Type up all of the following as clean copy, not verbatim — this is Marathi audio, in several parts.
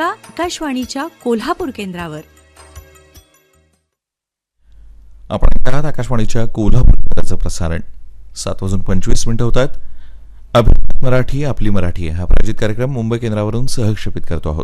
ऐका आकाशवाणीच्या कोल्हापूर केंद्रावर. आपण ऐकत आकाशवाणीच्या कोल्हापूर केंद्राचं प्रसारण 7:25 होतात. अभिनव मराठी आपली मराठी हा प्रायोजित कार्यक्रम मुंबई केंद्रावरून सहक्षेपित करतो आहोत.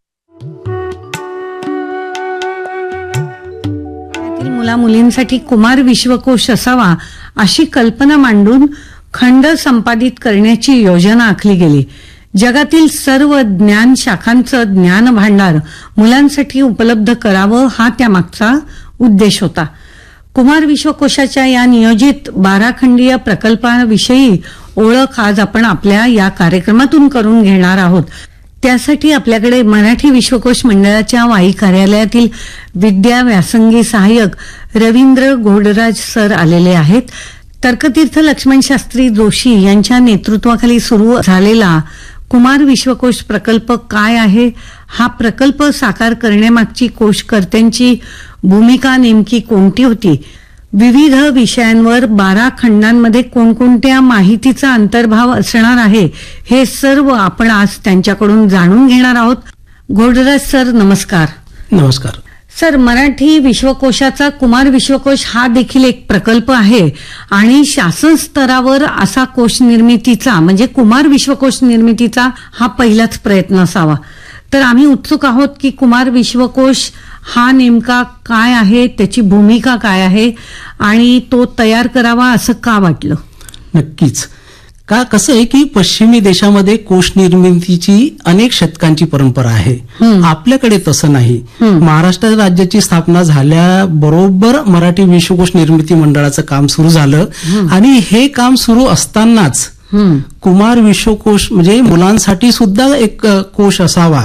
मुला मुलींसाठी कुमार विश्वकोश असावा अशी कल्पना मांडून खंड संपादित करण्याची योजना आखली गेली. जगातील सर्व ज्ञान शाखांचं ज्ञान भांडार मुलांसाठी उपलब्ध करावं हा त्यामागचा उद्देश होता. कुमार विश्वकोशाच्या या नियोजित 12 खंडीय प्रकल्पाविषयी ओळख आज आपण आपल्या या कार्यक्रमातून करून घेणार आहोत. त्यासाठी आपल्याकडे मराठी विश्वकोश मंडळाच्या वाई कार्यालयातील विद्या व्यासंगी सहाय्यक रवींद्र घोडराज सर आलेले आहेत. तर्कतीर्थ लक्ष्मण शास्त्री जोशी यांच्या नेतृत्वाखाली सुरू झालेला कुमार विश्वकोश प्रकल्प काय आहे, हा प्रकल्प साकार करण्यामागची कोशकर्त्यांची भूमिका नेमकी कोणती होती, विविध विषयांवर 12 खंडांमध्ये कोणकोणत्या माहितीचा अंतर्भाव असणार आहे, हे सर्व आपण आज त्यांच्याकडून जाणून घेणार आहोत. घोडराज सर, नमस्कार. नमस्कार सर. मराठी विश्वकोशाचा कुमार विश्वकोश हा देखील एक प्रकल्प आहे आणि शासन स्तरावर असा कोश निर्मितीचा म्हणजे कुमार विश्वकोश निर्मितीचा हा पहिलाच प्रयत्न असावा. तर आम्ही उत्सुक आहोत की कुमार विश्वकोश हा नेमका काय आहे, त्याची भूमिका काय आहे आणि तो तयार करावा असं का वाटलं? नक्कीच. कसं आहे की पश्चिमी देशामध्ये कोश निर्मितीची अनेक शतकांची परंपरा आहे. आपल्याकडे तसं नाही. महाराष्ट्र राज्याची स्थापना झाल्याबरोबर मराठी विश्वकोश निर्मिती मंडळाचं काम सुरू झालं आणि हे काम सुरू असतानाच कुमार विश्वकोश म्हणजे मुलांसाठी सुद्धा एक कोश असावा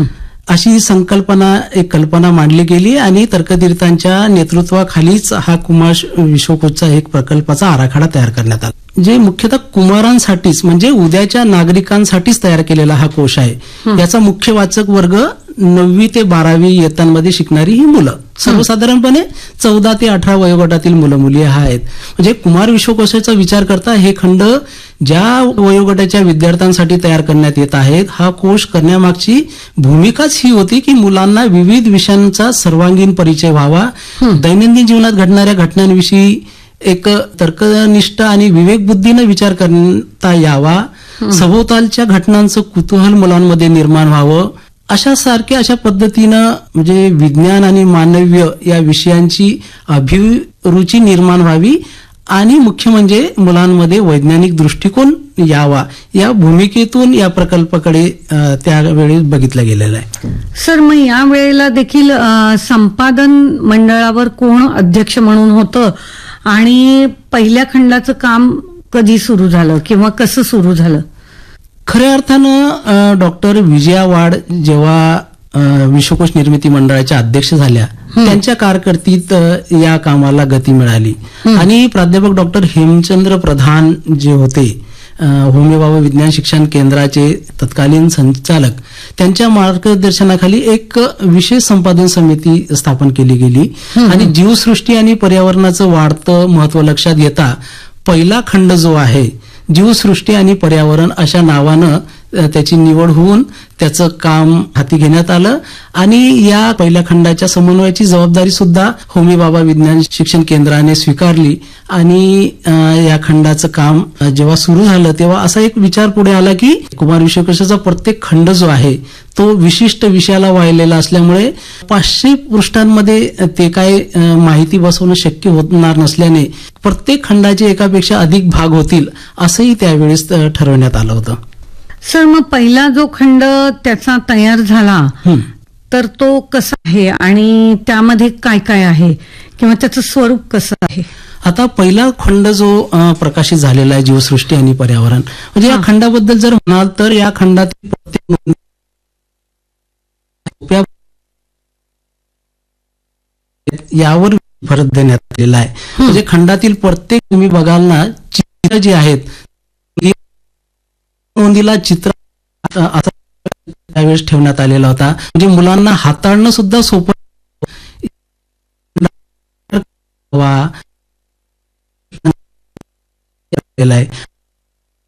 अशी एक कल्पना मांडली गेली आणि तर्कतीर्थांच्या नेतृत्वाखालीच हा कुमार विश्वकोशचा एक प्रकल्पाचा आराखडा तयार करण्यात आला. जे मुख्यतः कुमारांसाठीच म्हणजे उद्याच्या नागरिकांसाठीच तयार केलेला हा कोश आहे. याचा मुख्य वाचक वर्ग 9वी ते 12वी इयत्तांमध्ये शिकणारी ही मुलं, सर्वसाधारणपणे 14 ते 18 वयोगटातील मुलं मुली आहेत. म्हणजे कुमार विश्वकोशाचा विचार करता हे खंड ज्या वयोगटाच्या विद्यार्थ्यांसाठी तयार करण्यात येत आहेत, हा कोश करण्यामागची भूमिकाच ही होती की मुलांना विविध विषयांचा सर्वांगीण परिचय व्हावा, दैनंदिन जीवनात घडणाऱ्या घटनांविषयी एक तर्कनिष्ठ आणि विवेकबुद्धीनं विचार करता यावा, सभोवतालच्या घटनांचं कुतूहल मुलांमध्ये निर्माण व्हावं, अशा पद्धतीनं म्हणजे विज्ञान आणि मानव्य या विषयांची अभिरुची निर्माण व्हावी आणि मुख्य म्हणजे मुलांमध्ये वैज्ञानिक दृष्टिकोन यावा, या भूमिकेतून या प्रकल्पाकडे त्यावेळी बघितलं गेलेलं आहे. सर, मग या वेळेला देखील संपादन मंडळावर कोण अध्यक्ष म्हणून होतं आणि पहिल्या खंडाचं काम कधी सुरू झालं किंवा कसं सुरू झालं? खऱ्या अर्थानं डॉक्टर विजया वाड जेव्हा विश्वकोश निर्मिती मंडळाच्या अध्यक्ष झाल्या त्यांच्या कारकिर्दीत या कामाला गती मिळाली आणि प्राध्यापक डॉक्टर हेमचंद्र प्रधान जे होते होमी बाबा विज्ञान शिक्षण केंद्राचे तत्कालीन संचालक, त्यांच्या मार्गदर्शनाखाली एक विशेष संपादन समिती स्थापन केली गेली आणि जीवसृष्टी आणि पर्यावरणाचं वाढतं महत्व लक्षात घेता पहिला खंड जो आहे जीवसृष्टी आणि पर्यावरण अशा नावानं त्याची निवड होऊन त्याचं काम हाती घेण्यात आलं आणि या पहिल्या खंडाच्या समन्वयाची जबाबदारी सुद्धा होमी बाबा विज्ञान शिक्षण केंद्राने स्वीकारली आणि या खंडाचं काम जेव्हा सुरू झालं तेव्हा असा एक विचार पुढे आला की कुमार विश्वकोशाचा प्रत्येक खंड जो आहे तो विशिष्ट विषयाला वाहिलेला असल्यामुळे 500 पृष्ठांमध्ये ते काय माहिती बसवणं शक्य होणार नसल्याने प्रत्येक खंडाचे एकापेक्षा अधिक भाग होतील असंही त्यावेळेस ठरवण्यात आलं होतं. सर, मग पहिला जो खंड त्याचा तयार झाला तर तो कसा आहे आणि त्यामध्ये काय काय आहे किंवा त्याचं स्वरूप कसं आहे? आता पहिला खंड जो प्रकाशित झालेला आहे जीवसृष्टी आणि पर्यावरण, म्हणजे या खंडाबद्दल जर म्हणाल तर या खंडातील प्रत्येक यावर भर देण्यात आलेला आहे. म्हणजे खंडातील प्रत्येक तुम्ही बघाल ना चित्र जी आहेत नोंदीला चित्र असा त्यावेळेस ठेवण्यात आलेला होता, म्हणजे मुलांना हाताळणं सुद्धा सोपं आहे.